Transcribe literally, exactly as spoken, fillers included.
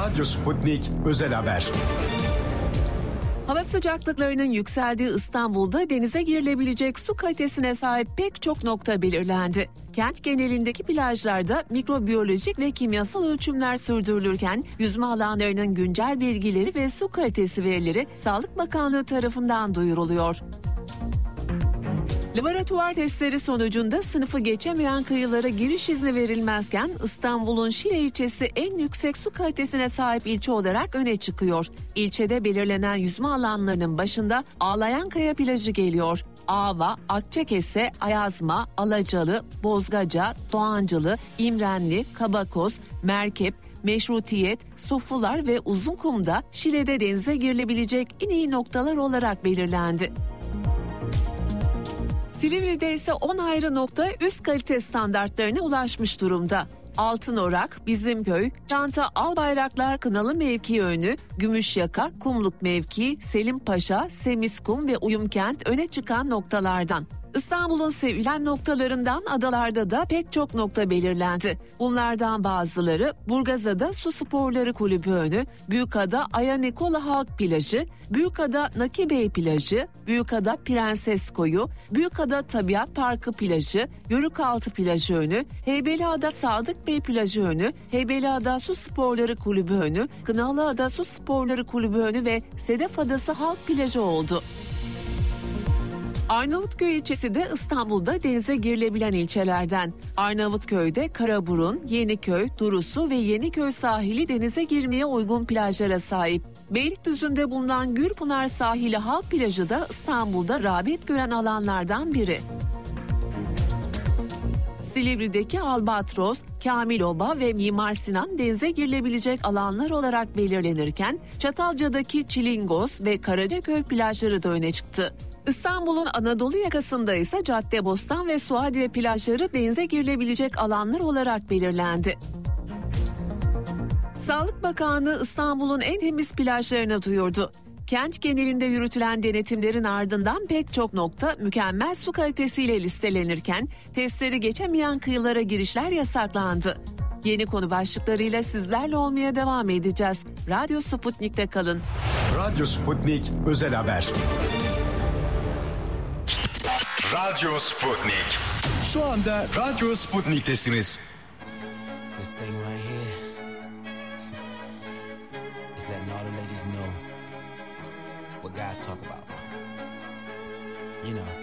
Radyo Sputnik Özel Haber. Hava sıcaklıklarının yükseldiği İstanbul'da denize girilebilecek su kalitesine sahip pek çok nokta belirlendi. Kent genelindeki plajlarda mikrobiyolojik ve kimyasal ölçümler sürdürülürken yüzme alanlarının güncel bilgileri ve su kalitesi verileri Sağlık Bakanlığı tarafından duyuruluyor. Laboratuvar testleri sonucunda sınıfı geçemeyen kıyılara giriş izni verilmezken İstanbul'un Şile ilçesi en yüksek su kalitesine sahip ilçe olarak öne çıkıyor. İlçede belirlenen yüzme alanlarının başında Ağlayankaya plajı geliyor. Ava, Akçakese, Ayazma, Alacalı, Bozgaca, Doğancılı, İmrenli, Kabakoz, Merkep, Meşrutiyet, Sofular ve Uzunkum'da Şile'de denize girilebilecek en iyi noktalar olarak belirlendi. Silivri'de ise on ayrı nokta üst kalite standartlarına ulaşmış durumda. Altınorak, Bizimköy, Çanta Albayraklar Kınalı mevki önü, Gümüşyaka, Kumluk mevki, Selimpaşa, Semiskum ve Uyumkent öne çıkan noktalardan. İstanbul'un sevilen noktalarından adalarda da pek çok nokta belirlendi. Bunlardan bazıları Burgazada Su Sporları Kulübü önü, Büyükada Aya Nikola Halk Plajı, Büyükada Nakibey Plajı, Büyükada Prenses Koyu, Büyükada Tabiat Parkı Plajı, Yörükaltı Plajı önü, Heybeliada Sadık Bey Plajı önü, Heybeliada Su Sporları Kulübü önü, Kınalıada Su Sporları Kulübü önü ve Sedef Adası Halk Plajı oldu. Arnavutköy ilçesi de İstanbul'da denize girilebilen ilçelerden. Arnavutköy'de Karaburun, Yeniköy, Durusu ve Yeniköy sahili denize girmeye uygun plajlara sahip. Beylikdüzü'nde bulunan Gürpınar Sahili Halk Plajı da İstanbul'da rağbet gören alanlardan biri. Silivri'deki Albatros, Kamiloba ve Mimar Sinan denize girilebilecek alanlar olarak belirlenirken Çatalca'daki Çilingöz ve Karacaköy plajları da öne çıktı. İstanbul'un Anadolu yakasında ise Caddebostan ve Suadiye plajları denize girilebilecek alanlar olarak belirlendi. Sağlık Bakanlığı İstanbul'un en temiz plajlarını duyurdu. Kent genelinde yürütülen denetimlerin ardından pek çok nokta mükemmel su kalitesiyle listelenirken testleri geçemeyen kıyılara girişler yasaklandı. Yeni konu başlıklarıyla sizlerle olmaya devam edeceğiz. Radyo Sputnik'te kalın. Radyo Sputnik Özel Haber. Radyo Sputnik. Şu anda Radyo Sputnik'tesiniz. This thing right here is letting all the ladies know what guys talk about. You know.